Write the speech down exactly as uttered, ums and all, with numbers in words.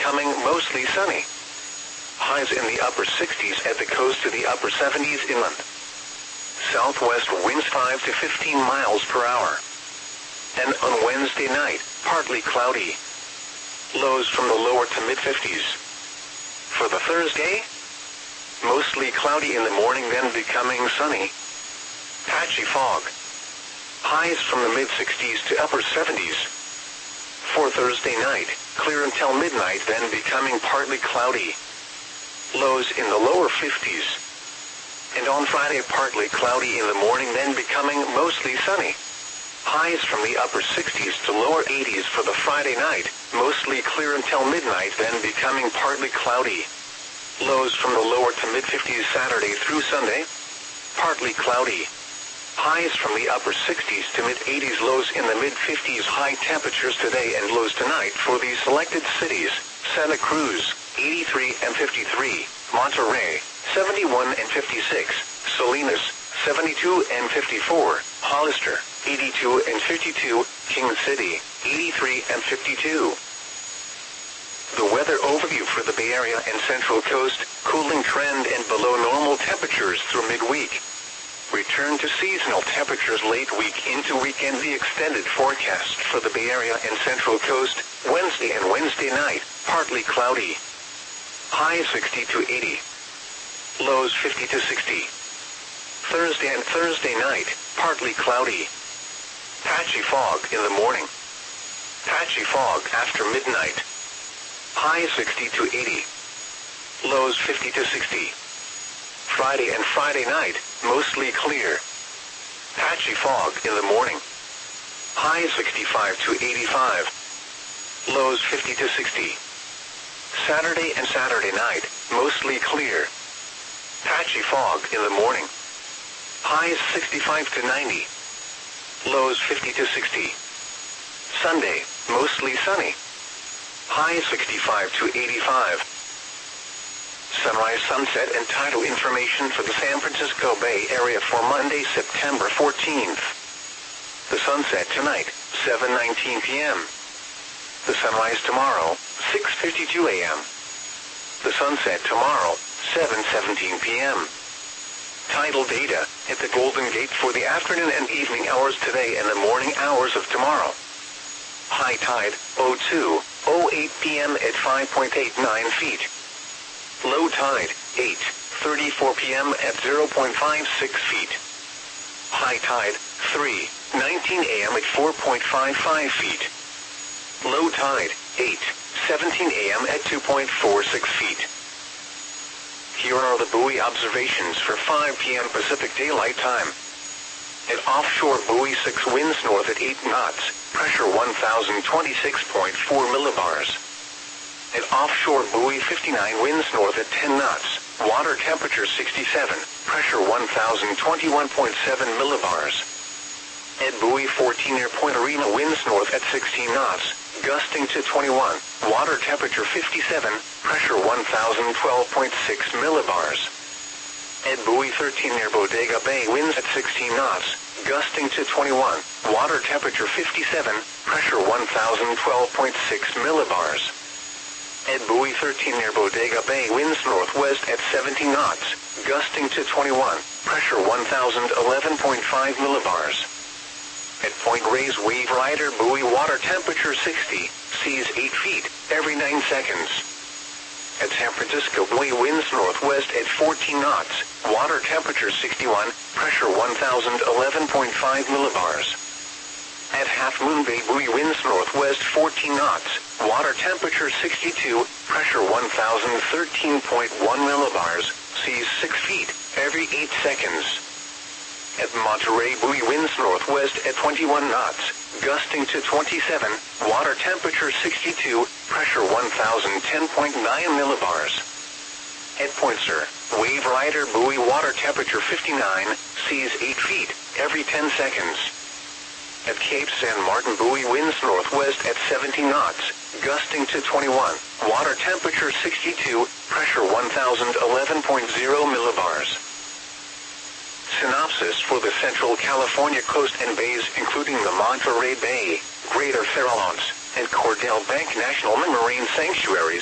becoming mostly sunny. Highs in the upper sixties at the coast to the upper seventies inland. Southwest winds five to fifteen miles per hour. And on Wednesday night, partly cloudy. Lows from the lower to mid-fifties. For the Thursday, mostly cloudy in the morning, then becoming sunny. Patchy fog. Highs from the mid-sixties to upper seventies. For Thursday night, clear until midnight, then becoming partly cloudy. Lows in the lower fifties. And on Friday, partly cloudy in the morning, then becoming mostly sunny. Highs from the upper sixties to lower eighties for the Friday night, mostly clear until midnight, then becoming partly cloudy. Lows from the lower to mid-fifties Saturday through Sunday, partly cloudy. Highs from the upper sixties to mid-eighties, lows in the mid-fifties. High temperatures today and lows tonight for these selected cities: Santa Cruz, eighty-three and fifty-three, Monterey, seventy-one and fifty-six, Salinas, seventy-two and fifty-four, Hollister, eighty-two and fifty-two, King City, eighty-three and fifty-two. The weather overview for the Bay Area and Central Coast: cooling trend and below normal temperatures through midweek. Return to seasonal temperatures late week into weekend. The extended forecast for the Bay Area and Central Coast: Wednesday and Wednesday night, partly cloudy. High sixty to eighty. Lows fifty to sixty. Thursday and Thursday night, partly cloudy. Patchy fog in the morning. Patchy fog after midnight. High sixty to eighty. Lows fifty to sixty. Friday and Friday night, mostly clear. Patchy fog in the morning. High sixty-five to eighty-five. Lows fifty to sixty. Saturday and Saturday night, mostly clear. Patchy fog in the morning. Highs sixty-five to ninety. Lows fifty to sixty. Sunday, mostly sunny. High sixty-five to eighty-five. Sunrise, sunset, and tidal information for the San Francisco Bay Area for Monday, September fourteenth. The sunset tonight, seven nineteen p m The sunrise tomorrow, six fifty-two a m The sunset tomorrow, seven seventeen p m Tidal data at the Golden Gate for the afternoon and evening hours today and the morning hours of tomorrow. High tide, oh two oh eight p m at five point eight nine feet. Low tide, eight thirty-four p m at zero point five six feet. High tide, three nineteen a m at four point five five feet. Low tide, eight seventeen a m at two point four six feet. Here are the buoy observations for five p m Pacific Daylight Time. At offshore buoy six, winds north at eight knots, pressure one thousand twenty-six point four millibars. At offshore buoy fifty-nine, winds north at ten knots, water temperature sixty-seven, pressure one thousand twenty-one point seven millibars. At buoy fourteen, near Point Arena, winds north at sixteen knots, gusting to twenty-one, water temperature fifty-seven, pressure one thousand twelve point six millibars. At buoy thirteen, near Bodega Bay, winds at sixteen knots, gusting to twenty-one, water temperature fifty-seven, pressure one thousand twelve point six millibars. At buoy thirteen, near Bodega Bay, winds northwest at seventeen knots, gusting to twenty-one, pressure one thousand eleven point five millibars. At Point Reyes, wave rider buoy, water temperature sixty, seas eight feet, every nine seconds. At San Francisco buoy, winds northwest at fourteen knots, water temperature sixty-one, pressure one thousand eleven point five millibars. At Half Moon Bay buoy, winds northwest fourteen knots, water temperature sixty-two, pressure one thousand thirteen point one millibars, seas six feet, every eight seconds. At Monterey buoy, winds northwest at twenty-one knots, gusting to twenty-seven, water temperature sixty-two, pressure one thousand ten point nine millibars. At Point Sur, wave rider buoy, water temperature fifty-nine, seas eight feet, every ten seconds. At Cape San Martin buoy, winds northwest at seventeen knots, gusting to twenty-one, water temperature sixty-two, pressure one thousand eleven point zero millibars. Synopsis for the Central California coast and bays, including the Monterey Bay, Greater Farallones, and Cordell Bank National Marine Sanctuaries,